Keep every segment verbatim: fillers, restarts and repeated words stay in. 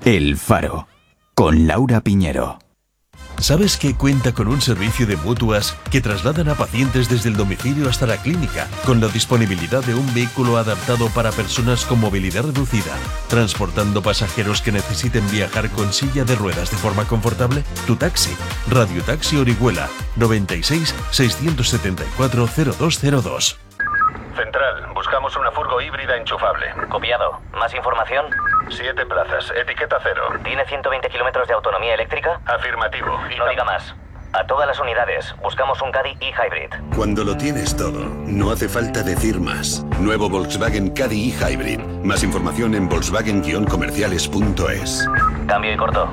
El Faro, con Laura Piñero. ¿Sabes que cuenta con un servicio de mutuas que trasladan a pacientes desde el domicilio hasta la clínica, con la disponibilidad de un vehículo adaptado para personas con movilidad reducida, transportando pasajeros que necesiten viajar con silla de ruedas de forma confortable? Tu taxi, Radio Taxi Orihuela, noventa y seis, seiscientos setenta y cuatro, cero dos cero dos. Central, buscamos una furgo híbrida enchufable. Copiado. ¿Más información? Siete plazas, etiqueta cero. ¿Tiene ciento veinte kilómetros de autonomía eléctrica? Afirmativo. Y no diga más. A todas las unidades, buscamos un Caddy e-Hybrid. Cuando lo tienes todo, no hace falta decir más. Nuevo Volkswagen Caddy e-Hybrid. Más información en volkswagen guion comerciales punto es. Cambio y corto.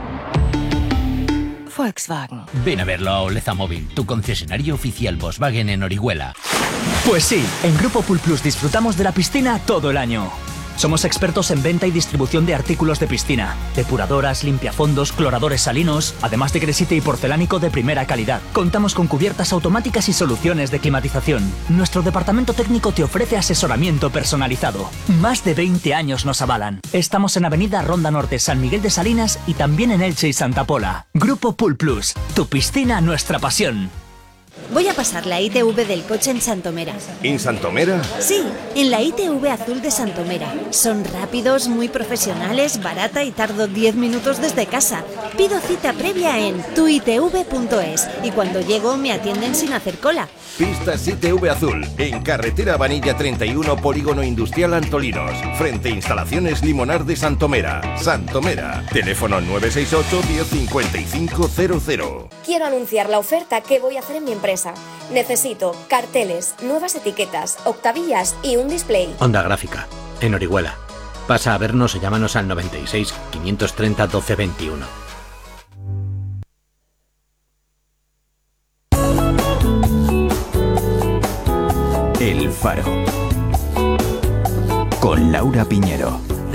Volkswagen. Ven a verlo a Oleza Móvil, tu concesionario oficial Volkswagen en Orihuela. Pues sí, en Grupo Pool Plus disfrutamos de la piscina todo el año. Somos expertos en venta y distribución de artículos de piscina, depuradoras, limpiafondos, cloradores salinos, además de gresite y porcelánico de primera calidad. Contamos con cubiertas automáticas y soluciones de climatización. Nuestro departamento técnico te ofrece asesoramiento personalizado. Más de veinte años nos avalan. Estamos en Avenida Ronda Norte, San Miguel de Salinas y también en Elche y Santa Pola. Grupo Pool Plus, tu piscina, nuestra pasión. Voy a pasar la I T V del coche en Santomera. ¿En Santomera? Sí, en la I T V azul de Santomera. Son rápidos, muy profesionales, barata y tardo diez minutos desde casa. Pido cita previa en tu i t v punto es y cuando llego me atienden sin hacer cola. Pistas I T V Azul, en carretera Vanilla treinta y uno, Polígono Industrial Antolinos, frente a Instalaciones Limonar de Santomera. Santomera, teléfono nueve seis ocho, diez, cincuenta y cinco cero cero. Quiero anunciar la oferta que voy a hacer en mi empresa. Necesito carteles, nuevas etiquetas, octavillas y un display. Onda Gráfica, en Orihuela. Pasa a vernos o llámanos al noventa y seis, quinientos treinta, doce veintiuno. El Faro, con Laura Piñero.